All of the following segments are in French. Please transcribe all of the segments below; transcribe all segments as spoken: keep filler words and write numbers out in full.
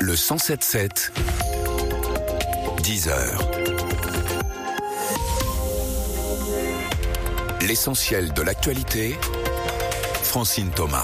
Le cent sept sept, dix heures. L'essentiel de l'actualité, Francine Thomas.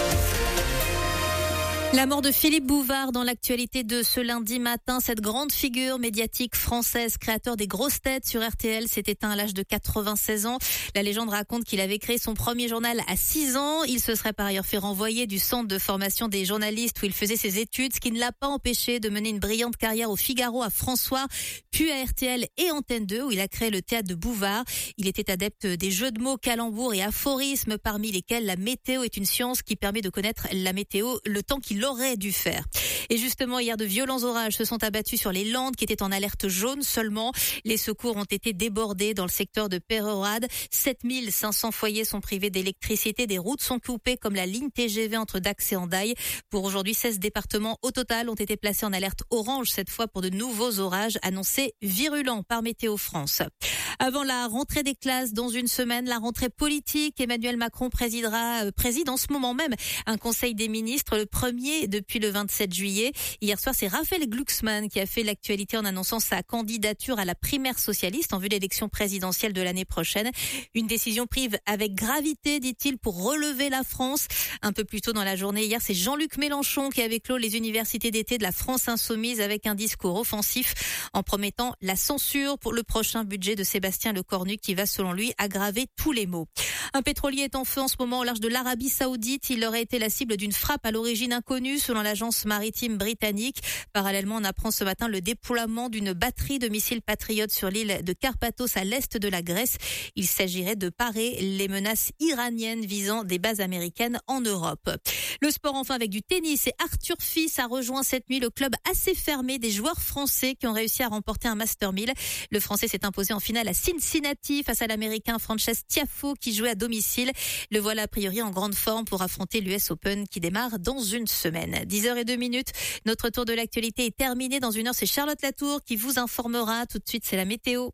La mort de Philippe Bouvard dans l'actualité de ce lundi matin. Cette grande figure médiatique française, créateur des grosses têtes sur R T L, s'est éteint à l'âge de quatre-vingt-seize ans. La légende raconte qu'il avait créé son premier journal à six ans. Il se serait par ailleurs fait renvoyer du centre de formation des journalistes où il faisait ses études, ce qui ne l'a pas empêché de mener une brillante carrière au Figaro, à François, puis à R T L et Antenne deux où il a créé le théâtre de Bouvard. Il était adepte des jeux de mots, calembours et aphorismes, parmi lesquels la météo est une science qui permet de connaître la météo le temps qu'il aurait dû faire. Et justement, hier, de violents orages se sont abattus sur les Landes qui étaient en alerte jaune seulement. Les secours ont été débordés dans le secteur de Peyrehorade. sept mille cinq cents foyers sont privés d'électricité. Des routes sont coupées comme la ligne T G V entre Dax et Hendaye. Pour aujourd'hui, seize départements au total ont été placés en alerte orange cette fois pour de nouveaux orages annoncés virulents par Météo France. Avant la rentrée des classes dans une semaine, la rentrée politique, Emmanuel Macron présidera, euh, préside en ce moment même un conseil des ministres, le premier depuis le vingt-sept juillet. Hier soir, c'est Raphaël Glucksmann qui a fait l'actualité en annonçant sa candidature à la primaire socialiste en vue de l'élection présidentielle de l'année prochaine. Une décision prise avec gravité, dit-il, pour relever la France. Un peu plus tôt dans la journée, hier, c'est Jean-Luc Mélenchon qui avait clos les universités d'été de la France insoumise avec un discours offensif en promettant la censure pour le prochain budget de Sébastien Sébastien Lecornu qui va selon lui aggraver tous les maux. Un pétrolier est en feu en ce moment au large de l'Arabie Saoudite. Il aurait été la cible d'une frappe à l'origine inconnue selon l'agence maritime britannique. Parallèlement, on apprend ce matin le déploiement d'une batterie de missiles patriotes sur l'île de Karpathos à l'est de la Grèce. Il s'agirait de parer les menaces iraniennes visant des bases américaines en Europe. Le sport enfin avec du tennis et Arthur Fils a rejoint cette nuit le club assez fermé des joueurs français qui ont réussi à remporter un Master mille. Le français s'est imposé en finale à Cincinnati face à l'américain Frances Tiafoe qui jouait à domicile. Le voilà a priori en grande forme pour affronter l'U S Open qui démarre dans une semaine. dix heures deux minutes. Notre tour de l'actualité est terminé. Dans une heure, c'est Charlotte Latour qui vous informera. Tout de suite, c'est la météo.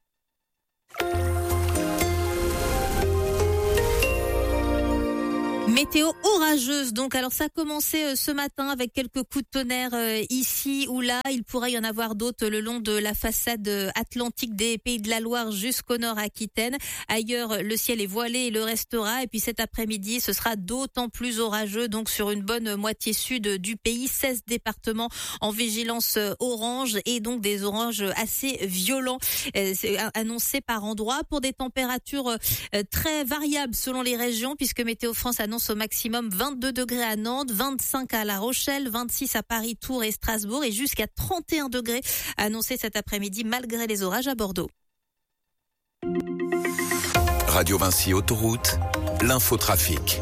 Météo orageuse donc. Alors ça a commencé ce matin avec quelques coups de tonnerre ici ou là. Il pourrait y en avoir d'autres le long de la façade atlantique des Pays de la Loire jusqu'au nord Aquitaine. Ailleurs, le ciel est voilé et le restera. Et puis cet après-midi, ce sera d'autant plus orageux donc sur une bonne moitié sud du pays. seize départements en vigilance orange et donc des oranges assez violents annoncés par endroits pour des températures très variables selon les régions puisque Météo France annonce au maximum vingt-deux degrés à Nantes, vingt-cinq à La Rochelle, vingt-six à Paris, Tours et Strasbourg et jusqu'à trente et un degrés annoncés cet après-midi malgré les orages à Bordeaux. Radio Vinci Autoroute, l'infotrafic.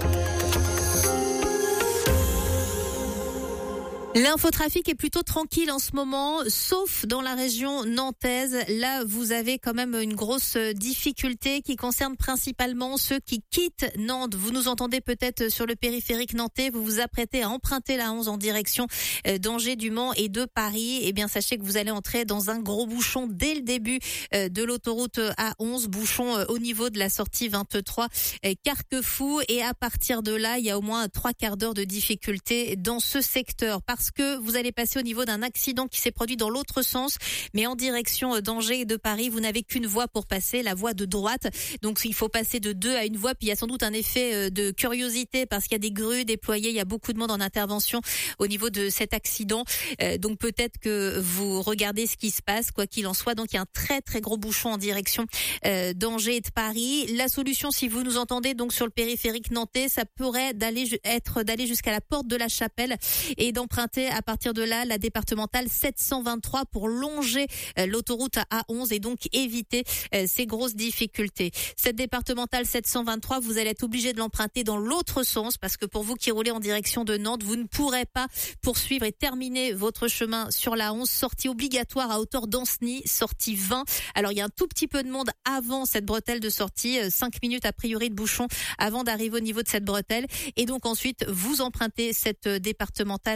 L'infotrafic est plutôt tranquille en ce moment, sauf dans la région nantaise. Là, vous avez quand même une grosse difficulté qui concerne principalement ceux qui quittent Nantes. Vous nous entendez peut-être sur le périphérique nantais, vous vous apprêtez à emprunter la onze en direction d'Angers, du Mans et de Paris. Eh bien, sachez que vous allez entrer dans un gros bouchon dès le début de l'autoroute A onze, bouchon au niveau de la sortie vingt-trois Carquefou. Et à partir de là, il y a au moins trois quarts d'heure de difficulté dans ce secteur. Par Parce que vous allez passer au niveau d'un accident qui s'est produit dans l'autre sens, mais en direction d'Angers et de Paris, vous n'avez qu'une voie pour passer, la voie de droite. Donc il faut passer de deux à une voie. Puis il y a sans doute un effet de curiosité parce qu'il y a des grues déployées, il y a beaucoup de monde en intervention au niveau de cet accident. Euh, donc peut-être que vous regardez ce qui se passe, quoi qu'il en soit. Donc il y a un très très gros bouchon en direction euh, d'Angers et de Paris. La solution, si vous nous entendez donc sur le périphérique nantais, ça pourrait d'aller être d'aller jusqu'à la porte de la Chapelle et d'emprunter à partir de là la départementale sept cent vingt-trois pour longer euh, l'autoroute à A onze et donc éviter euh, ces grosses difficultés. Cette départementale sept cent vingt-trois, vous allez être obligé de l'emprunter dans l'autre sens parce que pour vous qui roulez en direction de Nantes, vous ne pourrez pas poursuivre et terminer votre chemin sur la onze. Sortie obligatoire à hauteur d'Anceny, sortie vingt. Alors il y a un tout petit peu de monde avant cette bretelle de sortie, euh, cinq minutes a priori de bouchon avant d'arriver au niveau de cette bretelle et donc ensuite vous empruntez cette euh, départementale sept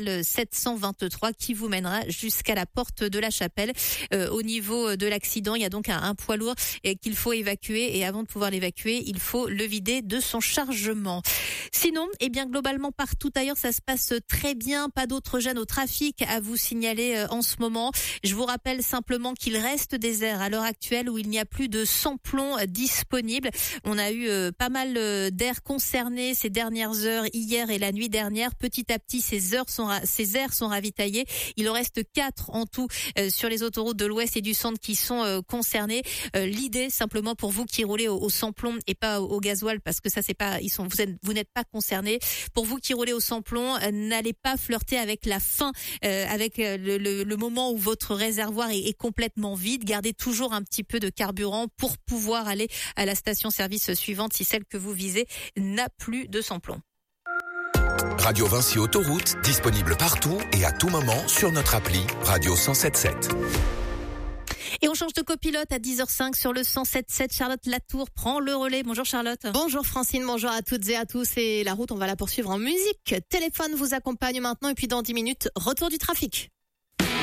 sept cent vingt-trois qui vous mènera jusqu'à la porte de la Chapelle. Euh, au niveau de l'accident, il y a donc un, un poids lourd et qu'il faut évacuer et avant de pouvoir l'évacuer, il faut le vider de son chargement. Sinon, eh bien globalement partout ailleurs, ça se passe très bien. Pas d'autres gênes au trafic à vous signaler euh, en ce moment. Je vous rappelle simplement qu'il reste des aires à l'heure actuelle où il n'y a plus de samplons disponibles. On a eu euh, pas mal euh, d'aires concernées ces dernières heures, hier et la nuit dernière. Petit à petit, ces heures sont ra- ces aires sont ravitaillées. Il en reste quatre en tout euh, sur les autoroutes de l'Ouest et du Centre qui sont euh, concernées. Euh, l'idée simplement pour vous qui roulez au, au samplon et pas au, au gasoil, parce que ça c'est pas, ils sont, vous êtes, vous n'êtes pas concernés. Pour vous qui roulez au samplon, euh, n'allez pas flirter avec la fin, euh, avec euh, le, le, le moment où votre réservoir est, est complètement vide. Gardez toujours un petit peu de carburant pour pouvoir aller à la station-service suivante si celle que vous visez n'a plus de samplon. Radio Vinci Autoroute, disponible partout et à tout moment sur notre appli Radio cent sept sept. Et on change de copilote à dix heures cinq sur le cent sept sept. Charlotte Latour prend le relais. Bonjour Charlotte. Bonjour Francine, bonjour à toutes et à tous. Et la route, on va la poursuivre en musique. Téléphone vous accompagne maintenant et puis dans dix minutes, retour du trafic.